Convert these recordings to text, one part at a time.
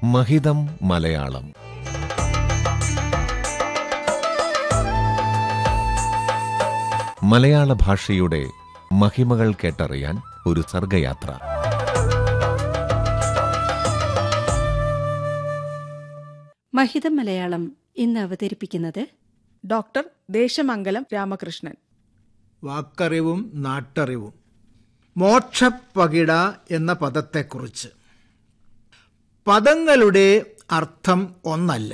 മഹിതം മലയാളം. മലയാള ഭാഷയുടെ മഹിമകൾ കേട്ടറിയാൻ ഒരു സർഗയാത്ര. മഹിതം മലയാളം ഇന്ന് അവതരിപ്പിക്കുന്നത് ഡോക്ടർ ദേശമംഗലം രാമകൃഷ്ണൻ. വാക്കറിവും നാട്ടറിവും. മോക്ഷപ്പകിട എന്ന പദത്തെക്കുറിച്ച്. പദങ്ങളുടെ അർത്ഥം ഒന്നല്ല.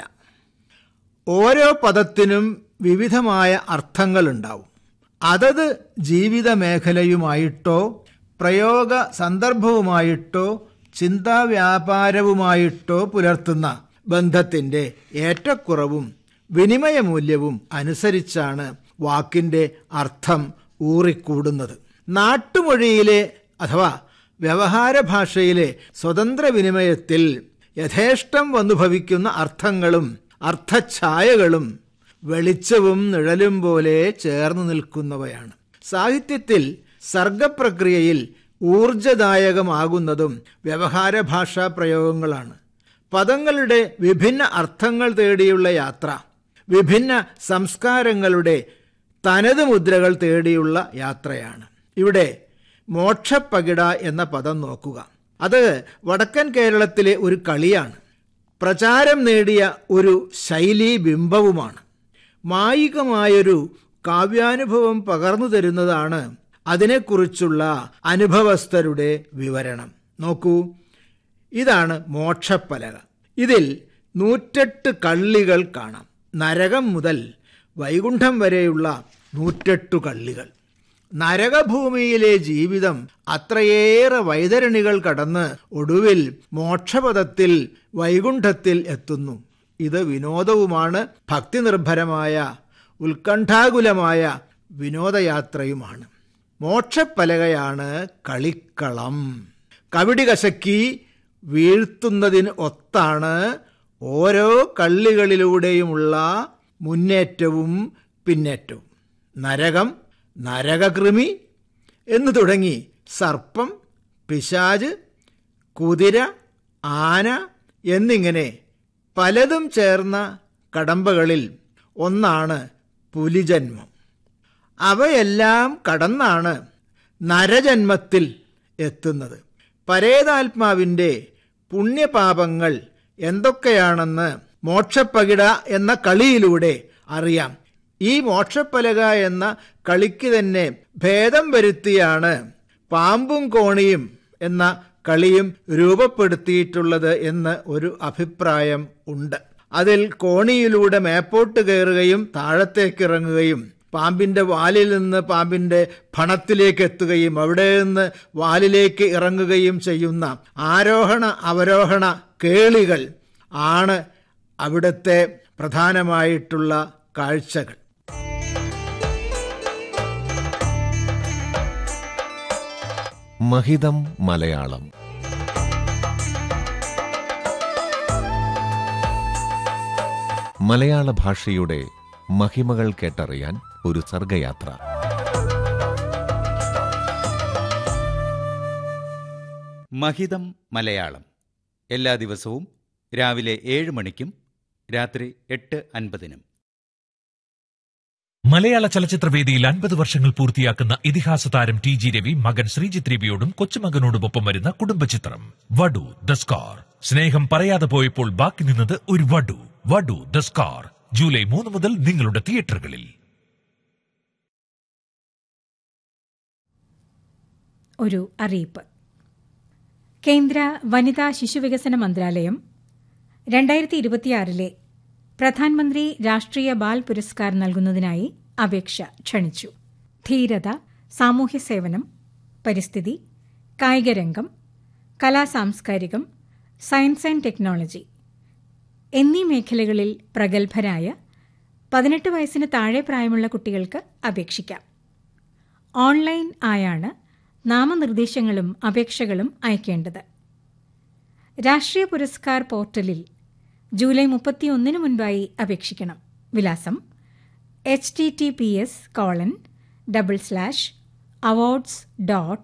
ഓരോ പദത്തിനും വിവിധമായ അർത്ഥങ്ങളുണ്ടാവും. അതത് ജീവിത മേഖലയുമായിട്ടോ പ്രയോഗ സന്ദർഭവുമായിട്ടോ ചിന്താവ്യാപാരവുമായിട്ടോ പുലർത്തുന്ന ബന്ധത്തിൻ്റെ ഏറ്റക്കുറവും വിനിമയമൂല്യവും അനുസരിച്ചാണ് വാക്കിൻ്റെ അർത്ഥം ഊറിക്കൂടുന്നത്. നാട്ടുമൊഴിയിലെ അഥവാ വ്യവഹാര ഭാഷയിലെ സ്വതന്ത്ര വിനിമയത്തിൽ യഥേഷ്ടം വന്നുഭവിക്കുന്ന അർത്ഥങ്ങളും അർത്ഥഛായകളും വെളിച്ചവും നിഴലും പോലെ ചേർന്നു നിൽക്കുന്നവയാണ്. സാഹിത്യത്തിൽ സർഗപ്രക്രിയയിൽ ഊർജദായകമാകുന്നതും വ്യവഹാര ഭാഷാ പ്രയോഗങ്ങളാണ്. പദങ്ങളുടെ വിഭിന്ന അർത്ഥങ്ങൾ തേടിയുള്ള യാത്ര, വിഭിന്ന സംസ്കാരങ്ങളുടെ തനത് മുദ്രകൾ തേടിയുള്ള യാത്രയാണ്. ഇവിടെ മോക്ഷപ്പകിട എന്ന പദം നോക്കുക. അത് വടക്കൻ കേരളത്തിലെ ഒരു കളിയാണ്. പ്രചാരം നേടിയ ഒരു ശൈലീ ബിംബവുമാണ്. മായികമായൊരു കാവ്യാനുഭവം പകർന്നു തരുന്നതാണ് അതിനെക്കുറിച്ചുള്ള അനുഭവസ്ഥരുടെ വിവരണം. നോക്കൂ, ഇതാണ് മോക്ഷപ്പലക. ഇതിൽ 108 കള്ളികൾ കാണാം. നരകം മുതൽ വൈകുണ്ഠം വരെയുള്ള 108 കള്ളികൾ. നരകഭൂമിയിലെ ജീവിതം അത്രയേറെ വൈതരണികൾ കടന്ന് ഒടുവിൽ മോക്ഷപദത്തിൽ വൈകുണ്ഠത്തിൽ എത്തുന്നു. ഇത് വിനോദവുമാണ്, ഭക്തിനിർഭരമായ ഉത്കണ്ഠാകുലമായ വിനോദയാത്രയുമാണ്. മോക്ഷപ്പലകയാണ് കളിക്കളം. കവിടി കശക്കി വീഴ്ത്തുന്നതിന് ഒത്താണ് ഓരോ കള്ളികളിലൂടെയുമുള്ള മുന്നേറ്റവും പിന്നേറ്റവും. നരകം, നരകകൃമി എന്നു തുടങ്ങി സർപ്പം, പിശാച്, കുതിര, ആന എന്നിങ്ങനെ പലതും ചേർന്ന കടമ്പകളിൽ ഒന്നാണ് പുലിജന്മം. അവയെല്ലാം കടന്നാണ് നരജന്മത്തിൽ എത്തുന്നത്. പരേതാത്മാവിൻ്റെ പുണ്യപാപങ്ങൾ എന്തൊക്കെയാണെന്ന് മോക്ഷപ്പകിട എന്ന കളിയിലൂടെ അറിയാം. ഈ മോക്ഷപ്പലക എന്ന കളിക്ക് തന്നെ ഭേദം വരുത്തിയാണ് പാമ്പും കോണിയും എന്ന കളിയും രൂപപ്പെടുത്തിയിട്ടുള്ളത് എന്ന് ഒരു അഭിപ്രായം ഉണ്ട്. അതിൽ കോണിയിലൂടെ മേപ്പോട്ട് കയറുകയും താഴത്തേക്ക് ഇറങ്ങുകയും പാമ്പിൻ്റെ വാലിൽ നിന്ന് പാമ്പിൻ്റെ ഫണത്തിലേക്ക് എത്തുകയും അവിടെ നിന്ന് വാലിലേക്ക് ഇറങ്ങുകയും ചെയ്യുന്ന ആരോഹണ അവരോഹണ കേളികൾ ആണ് അവിടുത്തെ പ്രധാനമായിട്ടുള്ള കാഴ്ചകൾ. മഹിതം മലയാളം. മലയാള ഭാഷയുടെ മഹിമകൾ കേട്ടറിയാൻ ഒരു സർഗയാത്ര. മഹിതം മലയാളം എല്ലാ ദിവസവും രാവിലെ 7 മണിക്കും രാത്രി 8:50. മലയാള ചലച്ചിത്രവേദിയിൽ 50 വർഷങ്ങൾ പൂർത്തിയാക്കുന്ന ഇതിഹാസ താരം ടി.ജി. രവി മകൻ ശ്രീജിത്ത് രവിയോടും കൊച്ചുമകനോടുമൊപ്പം വരുന്ന കുടുംബചിത്രം വടു ദ സ്കാർ. സ്നേഹം പറയാതെ പോയപ്പോൾ ബാക്കി നിന്നത് ഒരു വടു. വടു ദ സ്കാർ ജൂലൈ 3 മുതൽ നിങ്ങളുടെ തിയേറ്ററുകളിൽ. ഒരു അറിയിപ്പ്. കേന്ദ്ര വനിതാ ശിശുവികസന മന്ത്രാലയം 2026 പ്രധാനമന്ത്രി രാഷ്ട്രീയ ബാൽ പുരസ്കാർ നൽകുന്നതിനായി അപേക്ഷ ക്ഷണിച്ചു. ധീരത, സാമൂഹ്യ സേവനം, പരിസ്ഥിതി, കായികരംഗം, കലാസാംസ്കാരികം, സയൻസ് ആൻഡ് ടെക്നോളജി എന്നീ മേഖലകളിൽ പ്രഗത്ഭരായ 18 വയസ്സിന് താഴെ പ്രായമുള്ള കുട്ടികൾക്ക് അപേക്ഷിക്കാം. ഓൺലൈൻ ആയാണ് നാമനിർദ്ദേശങ്ങളും അപേക്ഷകളും അയക്കേണ്ടത്. രാഷ്ട്രീയ പുരസ്കാർ പോർട്ടലിൽ ജൂലൈ 31 മുൻപായി അപേക്ഷിക്കണം. വിലാസം https://awards.